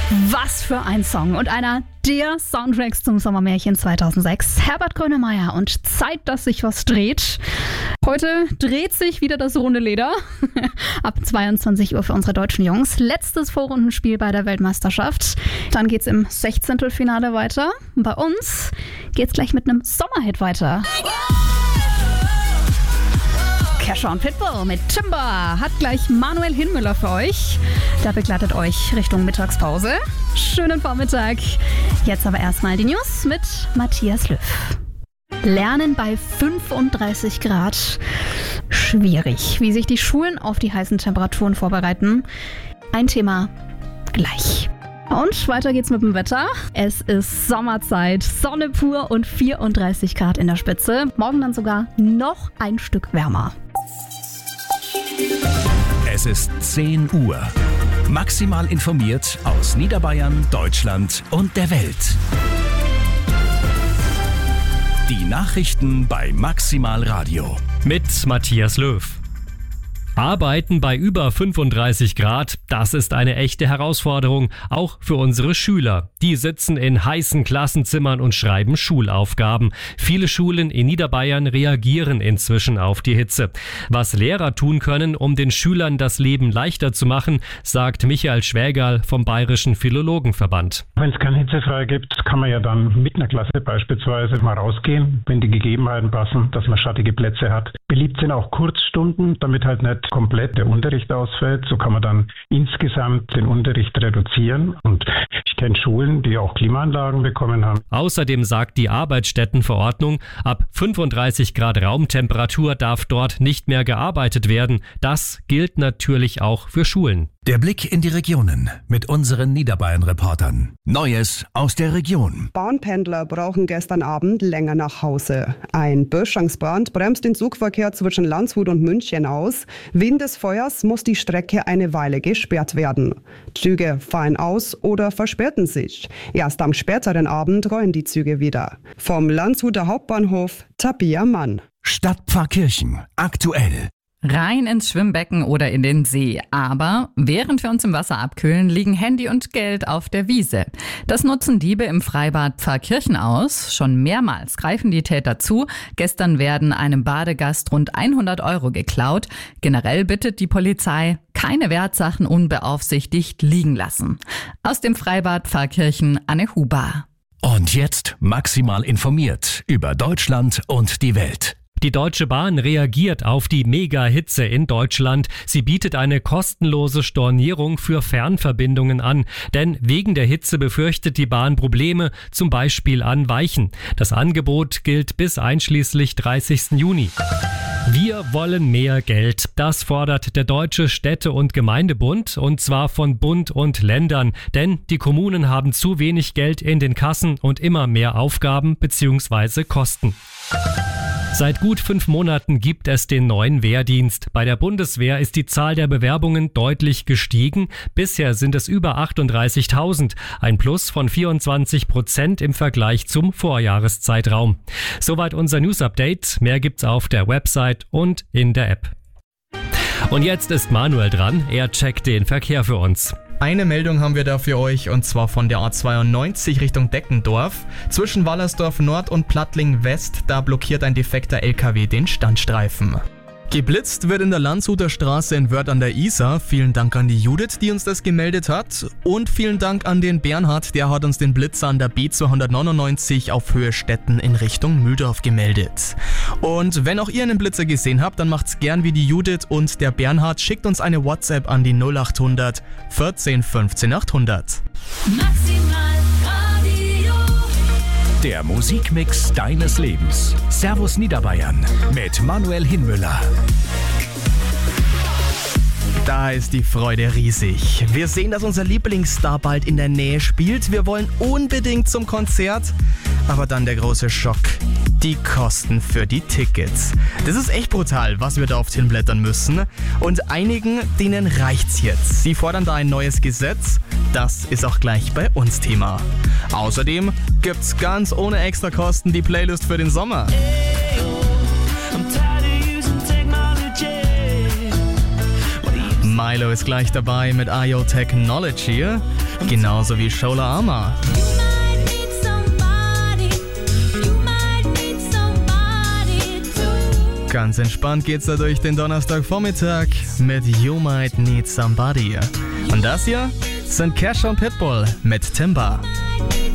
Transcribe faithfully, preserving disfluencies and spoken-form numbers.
Was für ein Song und einer der Soundtracks zum Sommermärchen zweitausendsechs. Herbert Grönemeyer und Zeit, dass sich was dreht. Heute dreht sich wieder das runde Leder. Ab zweiundzwanzig Uhr für unsere deutschen Jungs. Letztes Vorrundenspiel bei der Weltmeisterschaft. Dann geht's im Sechzehntelfinale weiter. Bei uns geht's gleich mit einem Sommerhit weiter. Kesha und Pitbull mit Timber hat gleich Manuel Hinmüller für euch. Der begleitet euch Richtung Mittagspause. Schönen Vormittag. Jetzt aber erstmal die News mit Matthias Löw. Lernen bei fünfunddreißig Grad. Schwierig. Wie sich die Schulen auf die heißen Temperaturen vorbereiten. Ein Thema gleich. Und weiter geht's mit dem Wetter. Es ist Sommerzeit, Sonne pur und vierunddreißig Grad in der Spitze. Morgen dann sogar noch ein Stück wärmer. Es ist zehn Uhr. Maximal informiert aus Niederbayern, Deutschland und der Welt. Die Nachrichten bei Maximal Radio. Mit Matthias Löw. Arbeiten bei über fünfunddreißig Grad, das ist eine echte Herausforderung, auch für unsere Schüler. Die sitzen in heißen Klassenzimmern und schreiben Schulaufgaben. Viele Schulen in Niederbayern reagieren inzwischen auf die Hitze. Was Lehrer tun können, um den Schülern das Leben leichter zu machen, sagt Michael Schwägerl vom Bayerischen Philologenverband. Wenn es keine Hitzefrei gibt, kann man ja dann mit einer Klasse beispielsweise mal rausgehen, wenn die Gegebenheiten passen, dass man schattige Plätze hat. Beliebt sind auch Kurzstunden, damit halt nicht komplett der Unterricht ausfällt. So kann man dann insgesamt den Unterricht reduzieren. Und ich kenne Schulen, die auch Klimaanlagen bekommen haben. Außerdem sagt die Arbeitsstättenverordnung, ab fünfunddreißig Grad Raumtemperatur darf dort nicht mehr gearbeitet werden. Das gilt natürlich auch für Schulen. Der Blick in die Regionen mit unseren Niederbayern-Reportern. Neues aus der Region. Bahnpendler brauchen gestern Abend länger nach Hause. Ein Böschungsbrand bremst den Zugverkehr zwischen Landshut und München aus. Wegen des Feuers muss die Strecke eine Weile gesperrt werden. Züge fallen aus oder verspäten sich. Erst am späteren Abend rollen die Züge wieder. Vom Landshuter Hauptbahnhof Tabia Mann. Stadtpfarrkirchen aktuell. Rein ins Schwimmbecken oder in den See. Aber während wir uns im Wasser abkühlen, liegen Handy und Geld auf der Wiese. Das nutzen Diebe im Freibad Pfarrkirchen aus. Schon mehrmals greifen die Täter zu. Gestern werden einem Badegast rund hundert Euro geklaut. Generell bittet die Polizei, keine Wertsachen unbeaufsichtigt liegen lassen. Aus dem Freibad Pfarrkirchen Anne Huber. Und jetzt maximal informiert über Deutschland und die Welt. Die Deutsche Bahn reagiert auf die Mega-Hitze in Deutschland. Sie bietet eine kostenlose Stornierung für Fernverbindungen an. Denn wegen der Hitze befürchtet die Bahn Probleme, zum Beispiel an Weichen. Das Angebot gilt bis einschließlich dreißigsten Juni. Wir wollen mehr Geld. Das fordert der Deutsche Städte- und Gemeindebund, und zwar von Bund und Ländern. Denn die Kommunen haben zu wenig Geld in den Kassen und immer mehr Aufgaben bzw. Kosten. Seit gut fünf Monaten gibt es den neuen Wehrdienst. Bei der Bundeswehr ist die Zahl der Bewerbungen deutlich gestiegen. Bisher sind es über achtunddreißigtausend, ein Plus von vierundzwanzig Prozent im Vergleich zum Vorjahreszeitraum. Soweit unser News-Update. Mehr gibt's auf der Website und in der App. Und jetzt ist Manuel dran. Er checkt den Verkehr für uns. Eine Meldung haben wir da für euch, und zwar von der A zweiundneunzig Richtung Deckendorf. Zwischen Wallersdorf Nord und Plattling West, da blockiert ein defekter L K W den Standstreifen. Geblitzt wird in der Landshuter Straße in Wörth an der Isar. Vielen Dank an die Judith, die uns das gemeldet hat. Und vielen Dank an den Bernhard, der hat uns den Blitzer an der B zweihundertneunundneunzig auf Höhe Stetten in Richtung Mühldorf gemeldet. Und wenn auch ihr einen Blitzer gesehen habt, dann macht's gern wie die Judith und der Bernhard. Schickt uns eine WhatsApp an die null achthundert vierzehn fünfzehn achthundert. Maximal Radio. Der Musikmix deines Lebens. Servus Niederbayern mit Manuel Hinmüller. Da ist die Freude riesig. Wir sehen, dass unser Lieblingsstar bald in der Nähe spielt. Wir wollen unbedingt zum Konzert. Aber dann der große Schock. Die Kosten für die Tickets. Das ist echt brutal, was wir da oft hinblättern müssen. Und einigen, denen reicht's jetzt. Sie fordern da ein neues Gesetz. Das ist auch gleich bei uns Thema. Außerdem gibt's ganz ohne Extrakosten die Playlist für den Sommer. Milo ist gleich dabei mit I O Technology. Genauso wie Shola Ama. Ganz entspannt geht's da durch den Donnerstagvormittag mit You Might Need Somebody. Und das hier sind Kesha und Pitbull mit Timber. Might need